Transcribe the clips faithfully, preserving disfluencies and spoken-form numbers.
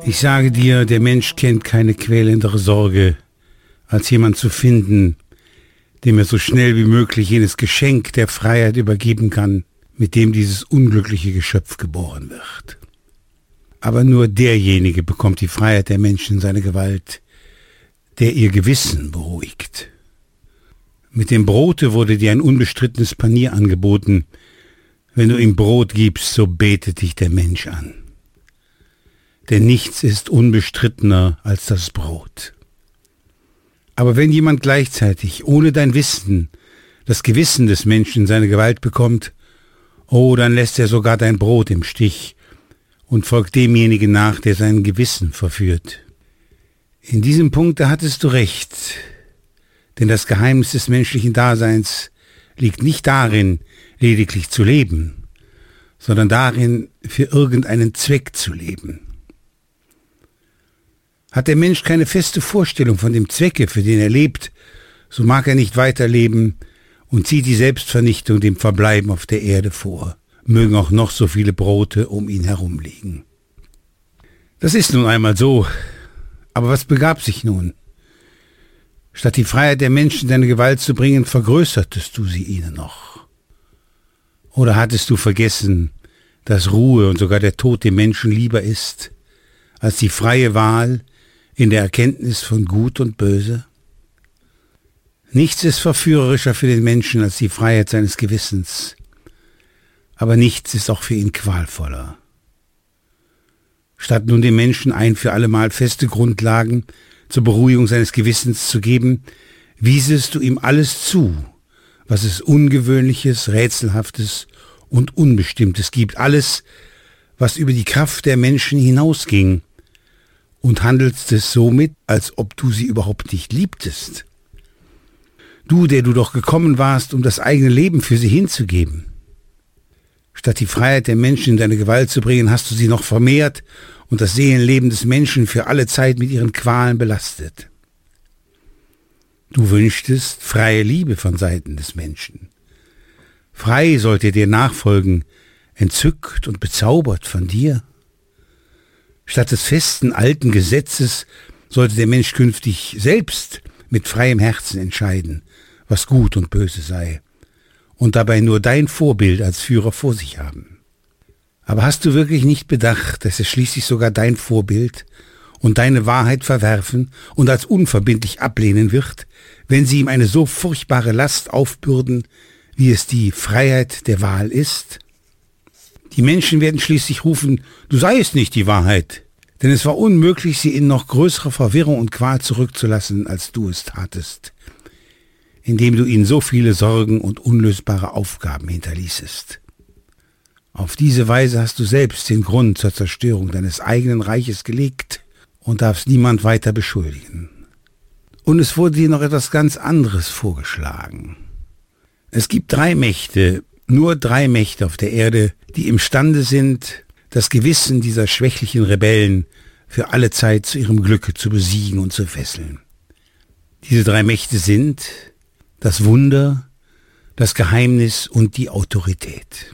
Ich sage dir, der Mensch kennt keine quälendere Sorge, als jemand zu finden, dem er so schnell wie möglich jenes Geschenk der Freiheit übergeben kann, mit dem dieses unglückliche Geschöpf geboren wird. Aber nur derjenige bekommt die Freiheit der Menschen in seine Gewalt, der ihr Gewissen beruhigt. Mit dem Brote wurde dir ein unbestrittenes Panier angeboten. Wenn du ihm Brot gibst, so betet dich der Mensch an. Denn nichts ist unbestrittener als das Brot. Aber wenn jemand gleichzeitig, ohne dein Wissen, das Gewissen des Menschen in seine Gewalt bekommt, oh, dann lässt er sogar dein Brot im Stich und folgt demjenigen nach, der sein Gewissen verführt. In diesem Punkt, da hattest du recht, denn das Geheimnis des menschlichen Daseins liegt nicht darin, lediglich zu leben, sondern darin, für irgendeinen Zweck zu leben. Hat der Mensch keine feste Vorstellung von dem Zwecke, für den er lebt, so mag er nicht weiterleben und zieht die Selbstvernichtung dem Verbleiben auf der Erde vor, mögen auch noch so viele Brote um ihn herum liegen. Das ist nun einmal so, aber was begab sich nun? Statt die Freiheit der Menschen in deine Gewalt zu bringen, vergrößertest du sie ihnen noch. Oder hattest du vergessen, dass Ruhe und sogar der Tod dem Menschen lieber ist, als die freie Wahl in der Erkenntnis von Gut und Böse? Nichts ist verführerischer für den Menschen als die Freiheit seines Gewissens, aber nichts ist auch für ihn qualvoller. Statt nun dem Menschen ein für allemal feste Grundlagen zur Beruhigung seines Gewissens zu geben, wiesest du ihm alles zu, was es Ungewöhnliches, Rätselhaftes und Unbestimmtes gibt, alles, was über die Kraft der Menschen hinausging, und handelst es somit, als ob du sie überhaupt nicht liebtest. Du, der du doch gekommen warst, um das eigene Leben für sie hinzugeben. Statt die Freiheit der Menschen in deine Gewalt zu bringen, hast du sie noch vermehrt und das Seelenleben des Menschen für alle Zeit mit ihren Qualen belastet. Du wünschtest freie Liebe von Seiten des Menschen. Frei sollte er dir nachfolgen, entzückt und bezaubert von dir. Statt des festen alten Gesetzes sollte der Mensch künftig selbst mit freiem Herzen entscheiden, was gut und böse sei, und dabei nur dein Vorbild als Führer vor sich haben. Aber hast du wirklich nicht bedacht, dass er schließlich sogar dein Vorbild und deine Wahrheit verwerfen und als unverbindlich ablehnen wird, wenn sie ihm eine so furchtbare Last aufbürden, wie es die Freiheit der Wahl ist? Die Menschen werden schließlich rufen, du seiest nicht die Wahrheit, denn es war unmöglich, sie in noch größerer Verwirrung und Qual zurückzulassen, als du es tatest, indem du ihnen so viele Sorgen und unlösbare Aufgaben hinterließest. Auf diese Weise hast du selbst den Grund zur Zerstörung deines eigenen Reiches gelegt und darfst niemand weiter beschuldigen. Und es wurde dir noch etwas ganz anderes vorgeschlagen. Es gibt drei Mächte, nur drei Mächte auf der Erde, die imstande sind, das Gewissen dieser schwächlichen Rebellen für alle Zeit zu ihrem Glücke zu besiegen und zu fesseln. Diese drei Mächte sind das Wunder, das Geheimnis und die Autorität.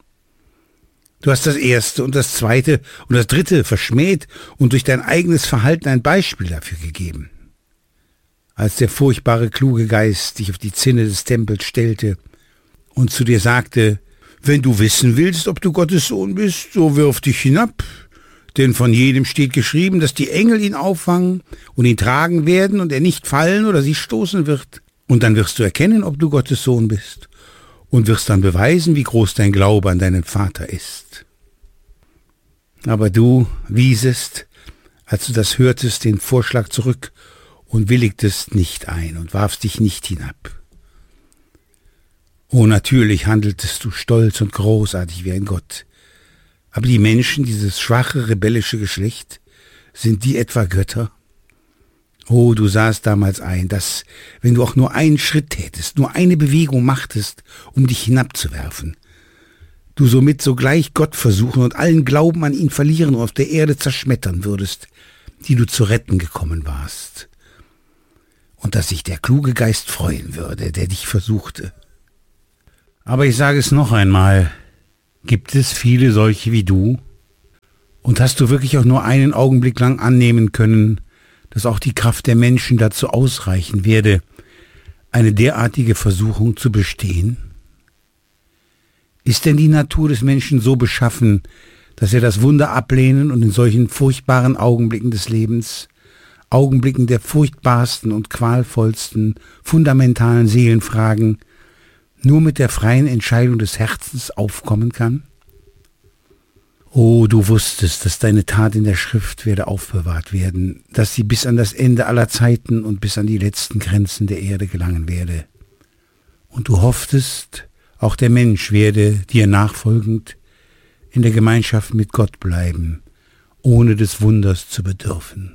Du hast das erste und das zweite und das dritte verschmäht und durch dein eigenes Verhalten ein Beispiel dafür gegeben. Als der furchtbare kluge Geist dich auf die Zinne des Tempels stellte und zu dir sagte, wenn du wissen willst, ob du Gottes Sohn bist, so wirf dich hinab, denn von jedem steht geschrieben, dass die Engel ihn auffangen und ihn tragen werden und er nicht fallen oder sich stoßen wird. Und dann wirst du erkennen, ob du Gottes Sohn bist und wirst dann beweisen, wie groß dein Glaube an deinen Vater ist. Aber du wiesest, als du das hörtest, den Vorschlag zurück und willigtest nicht ein und warfst dich nicht hinab. Oh, natürlich handeltest du stolz und großartig wie ein Gott. Aber die Menschen, dieses schwache, rebellische Geschlecht, sind die etwa Götter? Oh, du sahst damals ein, dass, wenn du auch nur einen Schritt tätest, nur eine Bewegung machtest, um dich hinabzuwerfen, du somit sogleich Gott versuchen und allen Glauben an ihn verlieren und auf der Erde zerschmettern würdest, die du zu retten gekommen warst. Und dass sich der kluge Geist freuen würde, der dich versuchte. Aber ich sage es noch einmal, gibt es viele solche wie du? Und hast du wirklich auch nur einen Augenblick lang annehmen können, dass auch die Kraft der Menschen dazu ausreichen werde, eine derartige Versuchung zu bestehen? Ist denn die Natur des Menschen so beschaffen, dass er das Wunder ablehnen und in solchen furchtbaren Augenblicken des Lebens, Augenblicken der furchtbarsten und qualvollsten, fundamentalen Seelenfragen, nur mit der freien Entscheidung des Herzens aufkommen kann? Oh, du wusstest, dass deine Tat in der Schrift werde aufbewahrt werden, dass sie bis an das Ende aller Zeiten und bis an die letzten Grenzen der Erde gelangen werde. Und du hofftest, auch der Mensch werde dir nachfolgend in der Gemeinschaft mit Gott bleiben, ohne des Wunders zu bedürfen.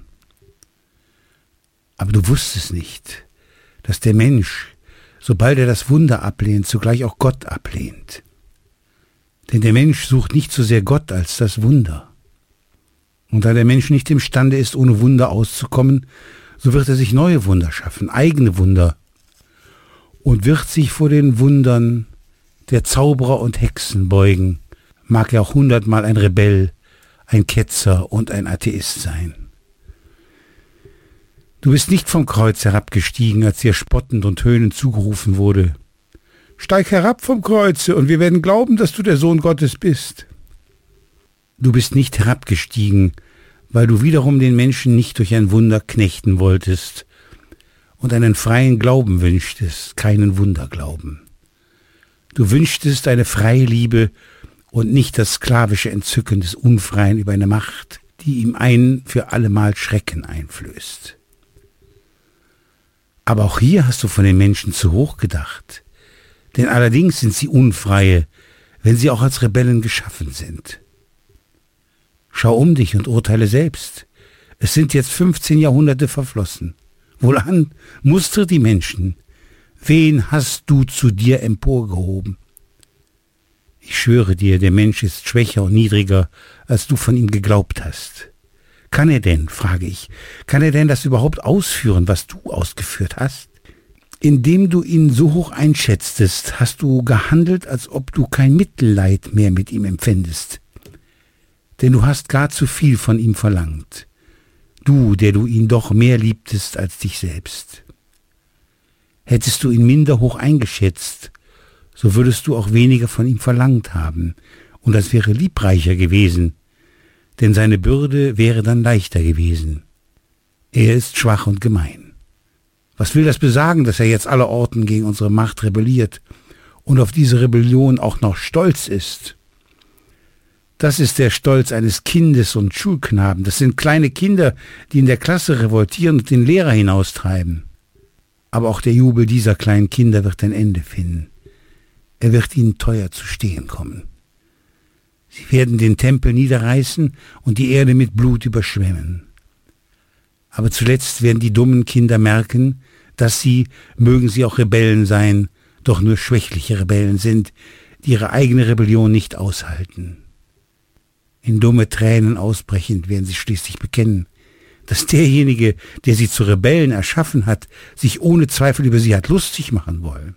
Aber du wusstest nicht, dass der Mensch, sobald er das Wunder ablehnt, zugleich auch Gott ablehnt. Denn der Mensch sucht nicht so sehr Gott als das Wunder. Und da der Mensch nicht imstande ist, ohne Wunder auszukommen, so wird er sich neue Wunder schaffen, eigene Wunder, und wird sich vor den Wundern der Zauberer und Hexen beugen, mag er auch hundertmal ein Rebell, ein Ketzer und ein Atheist sein. Du bist nicht vom Kreuz herabgestiegen, als dir spottend und höhnend zugerufen wurde: Steig herab vom Kreuze, und wir werden glauben, dass du der Sohn Gottes bist. Du bist nicht herabgestiegen, weil du wiederum den Menschen nicht durch ein Wunder knechten wolltest und einen freien Glauben wünschtest, keinen Wunderglauben. Du wünschtest eine freie Liebe und nicht das sklavische Entzücken des Unfreien über eine Macht, die ihm ein für allemal Schrecken einflößt. Aber auch hier hast du von den Menschen zu hoch gedacht. Denn allerdings sind sie Unfreie, wenn sie auch als Rebellen geschaffen sind. Schau um dich und urteile selbst. Es sind jetzt fünfzehn Jahrhunderte verflossen. Wohlan, mustere die Menschen. Wen hast du zu dir emporgehoben? Ich schwöre dir, der Mensch ist schwächer und niedriger, als du von ihm geglaubt hast. Kann er denn, frage ich, kann er denn das überhaupt ausführen, was du ausgeführt hast? Indem du ihn so hoch einschätztest, hast du gehandelt, als ob du kein Mitleid mehr mit ihm empfändest. Denn du hast gar zu viel von ihm verlangt. Du, der du ihn doch mehr liebtest als dich selbst. Hättest du ihn minder hoch eingeschätzt, so würdest du auch weniger von ihm verlangt haben, und das wäre liebreicher gewesen, denn seine Bürde wäre dann leichter gewesen. Er ist schwach und gemein. Was will das besagen, dass er jetzt allerorten gegen unsere Macht rebelliert und auf diese Rebellion auch noch stolz ist? Das ist der Stolz eines Kindes und Schulknaben. Das sind kleine Kinder, die in der Klasse revoltieren und den Lehrer hinaustreiben. Aber auch der Jubel dieser kleinen Kinder wird ein Ende finden. Er wird ihnen teuer zu stehen kommen. Sie werden den Tempel niederreißen und die Erde mit Blut überschwemmen. Aber zuletzt werden die dummen Kinder merken, dass sie, mögen sie auch Rebellen sein, doch nur schwächliche Rebellen sind, die ihre eigene Rebellion nicht aushalten. In dumme Tränen ausbrechend werden sie schließlich bekennen, dass derjenige, der sie zu Rebellen erschaffen hat, sich ohne Zweifel über sie hat lustig machen wollen.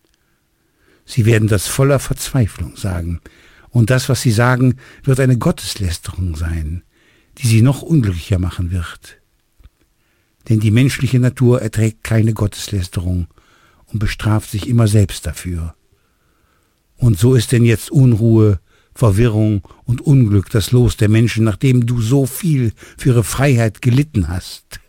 Sie werden das voller Verzweiflung sagen, und das, was sie sagen, wird eine Gotteslästerung sein, die sie noch unglücklicher machen wird. Denn die menschliche Natur erträgt keine Gotteslästerung und bestraft sich immer selbst dafür. Und so ist denn jetzt Unruhe, Verwirrung und Unglück das Los der Menschen, nachdem du so viel für ihre Freiheit gelitten hast.